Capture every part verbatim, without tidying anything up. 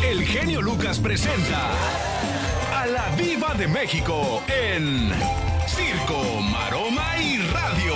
el genio Lucas presenta a la Diva de México en Circo, Maroma y Radio.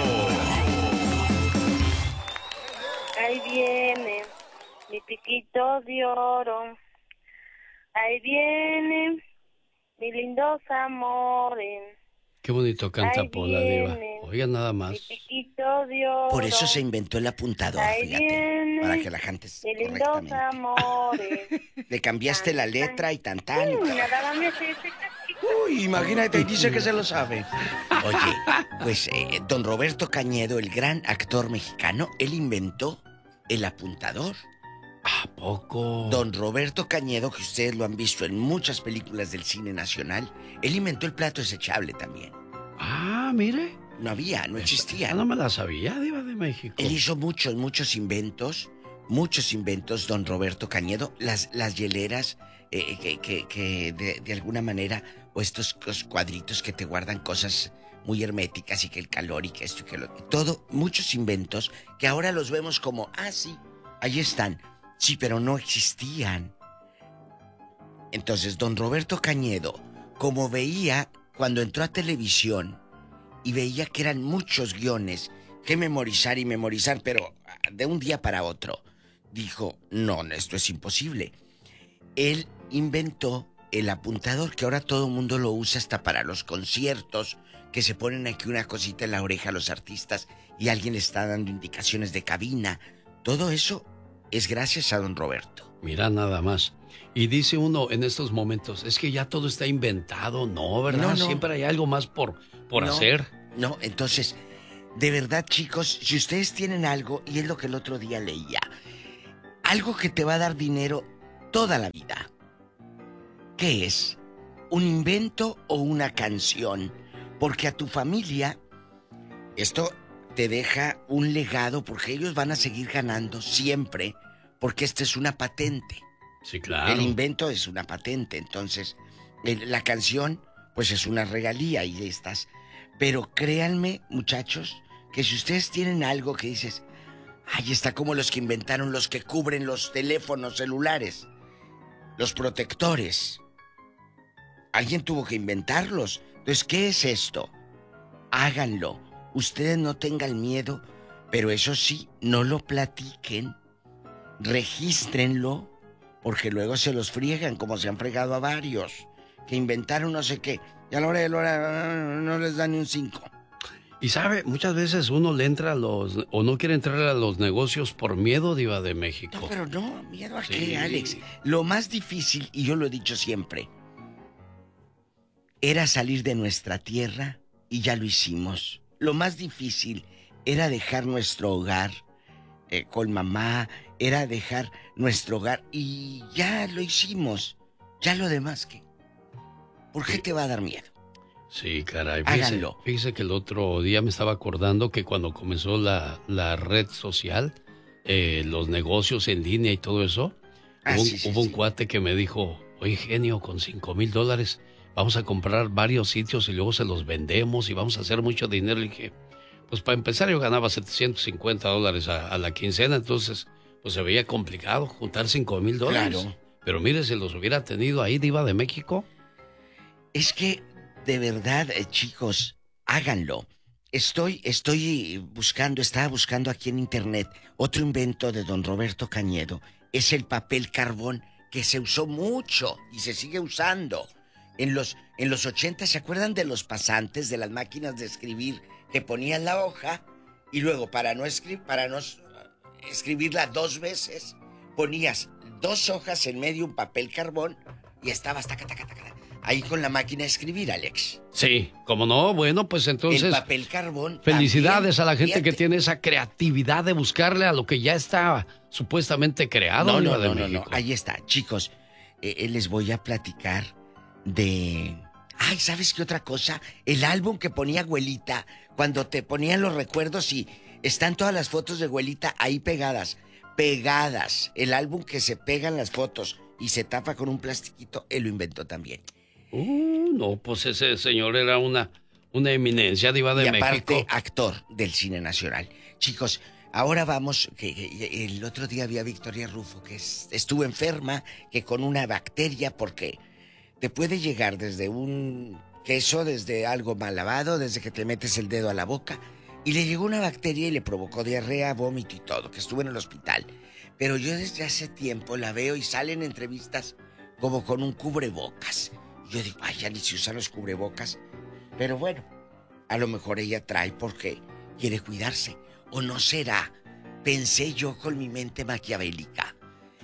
Ahí viene mi piquito de oro, ahí viene mi lindos amores. Qué bonito canta Pola, Diva. Oigan nada más. Mi piquito de oro. Por eso se inventó el apuntador, Ahí fíjate, viene para que la cantes mi lindos correctamente. amores. Le cambiaste la letra y tan tan. Uy, nada más me hace ese Uy, imagínate, dice que se lo sabe. Oye, pues eh, don Roberto Cañedo, el gran actor mexicano, él inventó el apuntador. ¿A poco? Don Roberto Cañedo, que ustedes lo han visto en muchas películas del cine nacional, él inventó el plato desechable también. Ah, mire. No había, no existía. No me la sabía, Diva de México. Él hizo muchos, muchos inventos, muchos inventos, don Roberto Cañedo. Las, las hieleras, eh, que, que, que de, de alguna manera, o estos los cuadritos que te guardan cosas muy herméticas y que el calor y que esto y que lo... Todo, muchos inventos que ahora los vemos como, ah, sí, ahí están. Sí, pero no existían. Entonces, don Roberto Cañedo, como veía cuando entró a televisión y veía que eran muchos guiones que memorizar y memorizar, pero de un día para otro, dijo, no, esto es imposible. Él inventó el apuntador, que ahora todo el mundo lo usa hasta para los conciertos, que se ponen aquí una cosita en la oreja a los artistas y alguien le está dando indicaciones de cabina. Todo eso es gracias a don Roberto. Mira nada más. Y dice uno en estos momentos, es que ya todo está inventado, ¿no? ¿Verdad? No, no. Siempre hay algo más por, por no, hacer. No, entonces, de verdad, chicos, si ustedes tienen algo, y es lo que el otro día leía, algo que te va a dar dinero toda la vida, ¿qué es? ¿Un invento o una canción? Porque a tu familia, esto te deja un legado, porque ellos van a seguir ganando siempre, porque esta es una patente. Sí, claro. El invento es una patente, entonces el, la canción pues es una regalía y estás. Pero créanme, muchachos, que si ustedes tienen algo que dices, ay, está como los que inventaron los que cubren los teléfonos celulares, los protectores. Alguien tuvo que inventarlos. Entonces, ¿qué es esto? Háganlo. Ustedes no tengan miedo, pero eso sí, no lo platiquen. Regístrenlo, porque luego se los friegan, como se han fregado a varios, que inventaron no sé qué, y a la hora de la hora no les dan ni un cinco. Y sabe, muchas veces uno le entra a los, o no quiere entrar a los negocios por miedo, Diva de México. No, pero no, miedo a Sí. qué, Alex. Lo más difícil, y yo lo he dicho siempre, era salir de nuestra tierra, y ya lo hicimos. Lo más difícil era dejar nuestro hogar eh, con mamá, era dejar nuestro hogar, y ya lo hicimos. Ya lo demás, ¿qué? ¿Por qué Sí. te va a dar miedo? Sí, caray. Fíjese, Háganlo. fíjese que el otro día me estaba acordando que cuando comenzó la, la red social, eh, los negocios en línea y todo eso, Ah, hubo, un, sí, sí, hubo un sí. cuate que me dijo, oye, genio, con cinco mil dólares vamos a comprar varios sitios y luego se los vendemos y vamos a hacer mucho dinero. Le dije, pues para empezar yo ganaba setecientos cincuenta dólares a, a la quincena, entonces pues se veía complicado juntar cinco mil dólares. Claro. Pero mire, si los hubiera tenido ahí, Diva de México. Es que, de verdad, eh, chicos, háganlo. Estoy, estoy buscando, estaba buscando aquí en internet otro invento de don Roberto Cañedo. Es el papel carbón, que se usó mucho y se sigue usando. En los, en los ochenta, ¿se acuerdan de los pasantes, de las máquinas de escribir que ponían la hoja y luego para no escribir, para no s- escribirla dos veces, ponías dos hojas en medio, un papel carbón y estabas taca, taca, taca, ahí con la máquina de escribir, Alex? Sí, como no, bueno, pues entonces... El papel carbón. Felicidades también, a la gente que fíjate. tiene esa creatividad de buscarle a lo que ya está supuestamente creado. No, Diva no, de no, no, no, México. ahí está, chicos. eh, eh, les voy a platicar de... Ay, ¿sabes qué otra cosa? El álbum que ponía abuelita, cuando te ponían los recuerdos y están todas las fotos de abuelita ahí pegadas. Pegadas. El álbum que se pegan las fotos y se tapa con un plastiquito, él lo inventó también. Uh, no, pues ese señor era una, una eminencia, Diva de Y aparte, México. actor del cine nacional. Chicos, ahora vamos, que, que el otro día vi a Victoria Rufo, que es, estuvo enferma, que con una bacteria, porque te puede llegar desde un queso, desde algo mal lavado, desde que te metes el dedo a la boca, y le llegó una bacteria y le provocó diarrea, vómito y todo, que estuvo en el hospital. Pero yo desde hace tiempo la veo y sale en entrevistas como con un cubrebocas. Yo digo, ay, ya ni se usan los cubrebocas. Pero bueno, a lo mejor ella trae porque quiere cuidarse. ¿O no será? Pensé yo con mi mente maquiavélica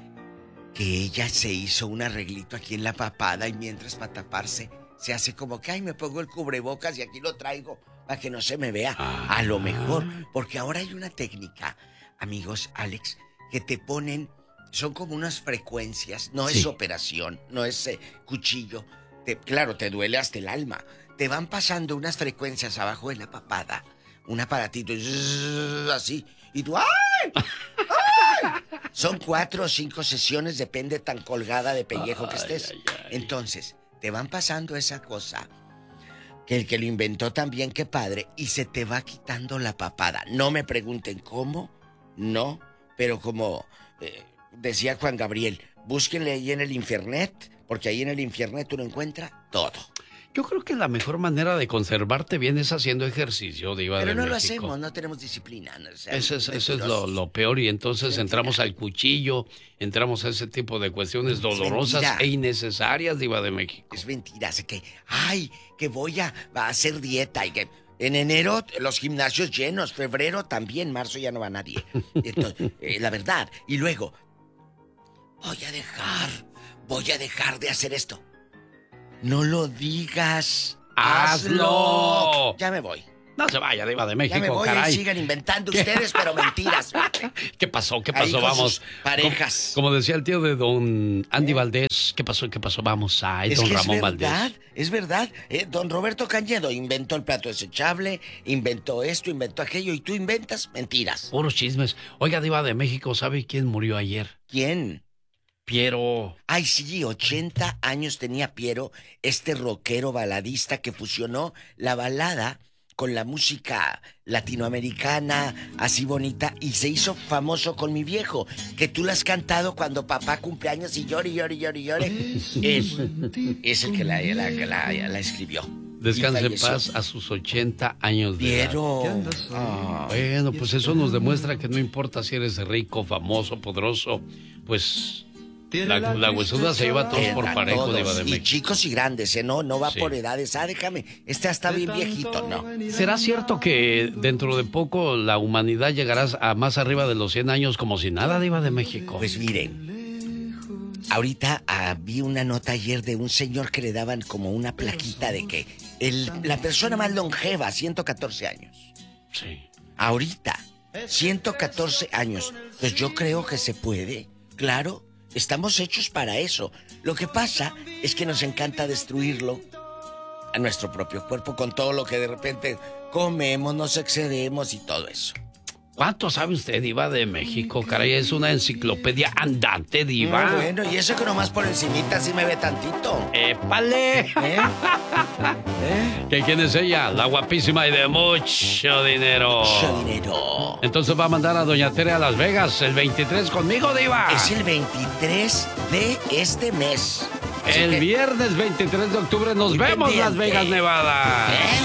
que ella se hizo un arreglito aquí en la papada y mientras para taparse se hace como que, ay, me pongo el cubrebocas y aquí lo traigo para que no se me vea. Ah. A lo mejor, porque ahora hay una técnica, amigos, Alex, que te ponen, son como unas frecuencias, no Sí. es operación, no es eh, cuchillo. Te, claro, te duele hasta el alma. Te van pasando unas frecuencias abajo de la papada, un aparatito zzz, así, y tú, ¡ay! ¡Ay! Son cuatro o cinco sesiones, depende tan colgada de pellejo que Ay, estés. ay, ay. Entonces, te van pasando esa cosa, que el que lo inventó también, qué padre, y se te va quitando la papada. No me pregunten cómo, no, pero como eh, decía Juan Gabriel, búsquenle ahí en el Infernet, porque ahí en el Infernet uno encuentra todo. Yo creo que la mejor manera de conservarte bien es haciendo ejercicio, Diva Pero de no lo México. hacemos, no tenemos disciplina. No, o sea, Eso es, eso es lo, mentirosos. lo peor y entonces Mentira. entramos al cuchillo, entramos a ese tipo de cuestiones dolorosas mentira. e innecesarias, Diva de México. Es mentira, así que, ay, que voy a, a hacer dieta y que en enero los gimnasios llenos, febrero también, marzo ya no va nadie. Entonces, eh, la verdad. Y luego, voy a dejar, voy a dejar de hacer esto. No lo digas. ¡Hazlo! Ya me voy. No se vaya, Diva de Ya me México, voy caray. y sigan inventando ustedes, pero mentiras. ¿Qué pasó? ¿Qué Ahí pasó? con Vamos. sus parejas. Como, como decía el tío de don Andy Valdés, ¿qué pasó? ¿Qué pasó? Vamos a Es don que Ramón es verdad, Valdés. es verdad. Eh, don Roberto Cañedo inventó el plato desechable, inventó esto, inventó aquello, y tú inventas mentiras. Puros chismes. Oiga, Diva de México, ¿sabe quién murió ayer? ¿Quién? Piero. Ay, sí, ochenta años tenía Piero, este rockero baladista que fusionó la balada con la música latinoamericana, así bonita, y se hizo famoso con Mi Viejo, que tú la has cantado cuando papá cumpleaños y llore, llore, llore, llore. Él es el que la, la, la, la escribió. Descanse Y en falleció. paz a sus ochenta años de edad. Piero. Ah. Bueno, pues eso nos demuestra que no importa si eres rico, famoso, poderoso, pues la, la huesuda se lleva a todos por A parejo, todos, Diva de y México. chicos y grandes, ¿eh? No, no va Sí. por edades. Ah, déjame, este está bien viejito, no. ¿Será cierto que dentro de poco la humanidad llegará a más arriba de los cien años como si nada, Diva de México? Pues miren, ahorita ah, vi una nota ayer de un señor que le daban como una plaquita de que el, la persona más longeva, ciento catorce años. Sí. Ahorita, ciento catorce años. Pues yo creo que se puede, claro. Estamos hechos para eso. Lo que pasa es que nos encanta destruirlo a nuestro propio cuerpo con todo lo que de repente comemos, nos excedemos y todo eso. ¿Cuánto sabe usted, Diva de México? Caray, es una enciclopedia andante, Diva. Ah, bueno, y eso que nomás por encimita sí me ve tantito. ¡Épale! ¿Eh? ¿Eh? ¿Que quién es ella? La guapísima y de mucho dinero. Mucho dinero. Entonces va a mandar a Doña Tere a Las Vegas el veintitrés conmigo, Diva. Es el veintitrés de este mes. Así El que- viernes veintitrés de octubre nos Muy vemos en Las pendiente. Vegas, Nevada. ¿Eh?